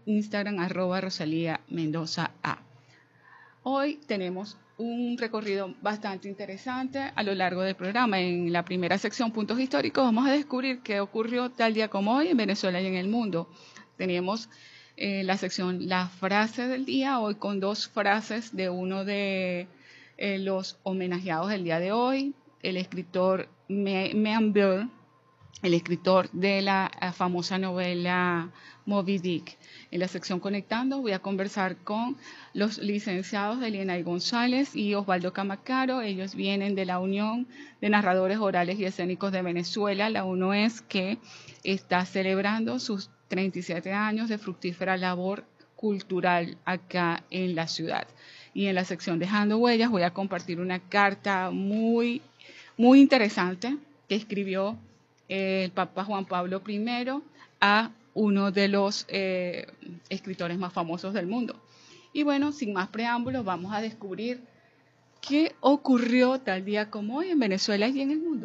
Instagram @RosalíaMendozaA. Hoy tenemos un recorrido bastante interesante a lo largo del programa. En la primera sección, puntos históricos, vamos a descubrir qué ocurrió tal día como hoy en Venezuela y en el mundo. Tenemos la sección La frase del día, hoy con dos frases de uno de los homenajeados del día de hoy, el escritor Mean Bill, el escritor de la famosa novela Moby Dick. En la sección Conectando voy a conversar con los licenciados Elienay González y Osvaldo Camacaro. Ellos vienen de la Unión de Narradores Orales y Escénicos de Venezuela, la UNOES, que está celebrando sus 37 años de fructífera labor cultural acá en la ciudad. Y en la sección Dejando Huellas voy a compartir una carta muy interesante que escribió el Papa Juan Pablo I a uno de los escritores más famosos del mundo. Y bueno, sin más preámbulos, vamos a descubrir qué ocurrió tal día como hoy en Venezuela y en el mundo.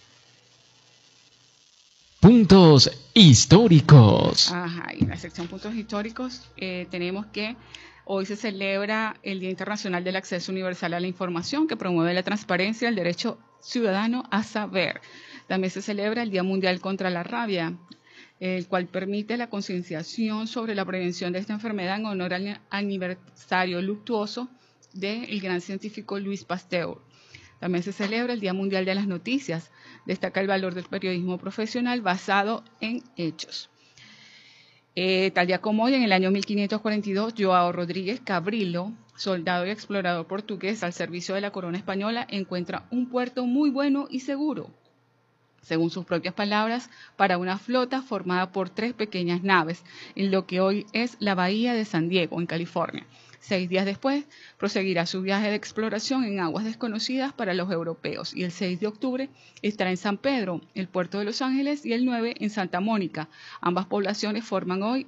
Puntos históricos. Ajá, y en la sección puntos históricos tenemos que hoy se celebra el Día Internacional del Acceso Universal a la Información, que promueve la transparencia y el derecho ciudadano a saber. También se celebra el Día Mundial contra la Rabia, el cual permite la concienciación sobre la prevención de esta enfermedad en honor al aniversario luctuoso del gran científico Louis Pasteur. También se celebra el Día Mundial de las Noticias. Destaca el valor del periodismo profesional basado en hechos. Tal día como hoy, en el año 1542, João Rodríguez Cabrillo, soldado y explorador portugués al servicio de la corona española, encuentra un puerto muy bueno y seguro, según sus propias palabras, para una flota formada por 3 pequeñas naves, en lo que hoy es la bahía de San Diego, en California. 6 días después, proseguirá su viaje de exploración en aguas desconocidas para los europeos, y el 6 de octubre estará en San Pedro, el puerto de Los Ángeles, y el 9 en Santa Mónica. Ambas poblaciones forman hoy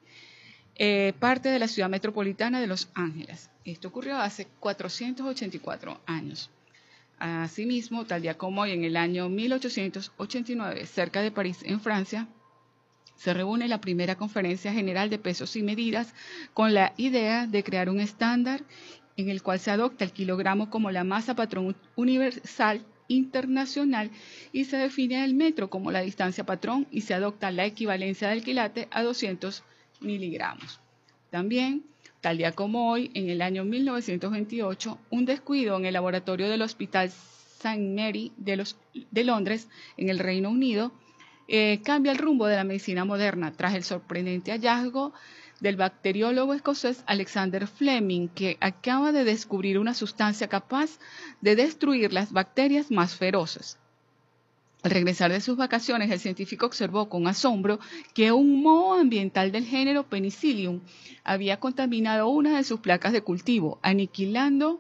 parte de la ciudad metropolitana de Los Ángeles. Esto ocurrió hace 484 años. Asimismo, tal día como hoy, en el año 1889, cerca de París, en Francia, se reúne la primera Conferencia General de Pesos y Medidas con la idea de crear un estándar en el cual se adopta el kilogramo como la masa patrón universal internacional y se define el metro como la distancia patrón y se adopta la equivalencia del quilate a 200 miligramos. También, tal día como hoy, en el año 1928, un descuido en el laboratorio del Hospital St. Mary de Londres, en el Reino Unido, cambia el rumbo de la medicina moderna tras el sorprendente hallazgo del bacteriólogo escocés Alexander Fleming, que acaba de descubrir una sustancia capaz de destruir las bacterias más feroces. Al regresar de sus vacaciones, el científico observó con asombro que un moho ambiental del género Penicillium había contaminado una de sus placas de cultivo, aniquilando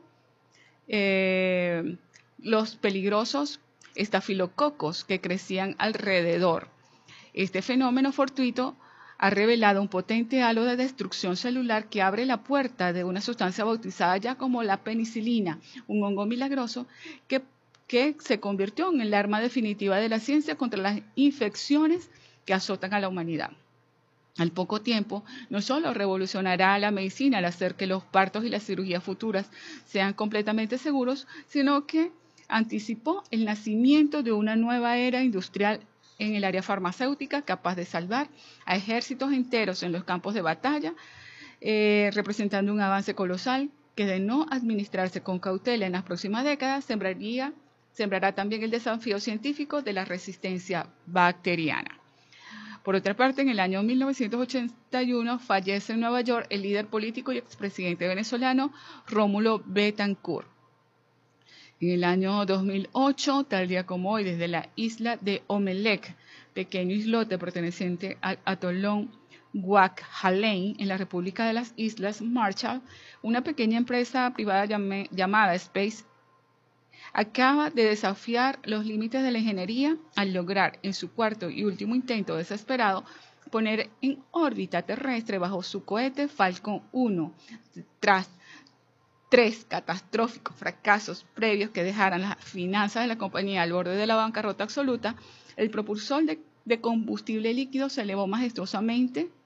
los peligrosos estafilococos que crecían alrededor. Este fenómeno fortuito ha revelado un potente halo de destrucción celular que abre la puerta de una sustancia bautizada ya como la penicilina, un hongo milagroso que se convirtió en el arma definitiva de la ciencia contra las infecciones que azotan a la humanidad. Al poco tiempo, no solo revolucionará la medicina al hacer que los partos y las cirugías futuras sean completamente seguros, sino que anticipó el nacimiento de una nueva era industrial en el área farmacéutica capaz de salvar a ejércitos enteros en los campos de batalla, representando un avance colosal que, de no administrarse con cautela en las próximas décadas, sembrará también el desafío científico de la resistencia bacteriana. Por otra parte, en el año 1981 fallece en Nueva York el líder político y expresidente venezolano Rómulo Betancourt. En el año 2008, tal día como hoy, desde la isla de Omelec, pequeño islote perteneciente al atolón Kwajalein, en la República de las Islas Marshall, una pequeña empresa privada llamada Space acaba de desafiar los límites de la ingeniería al lograr, en su cuarto y último intento desesperado, poner en órbita terrestre bajo su cohete Falcon 1, tras 3 catastróficos fracasos previos que dejaran las finanzas de la compañía al borde de la bancarrota absoluta. El propulsor de combustible líquido se elevó majestuosamente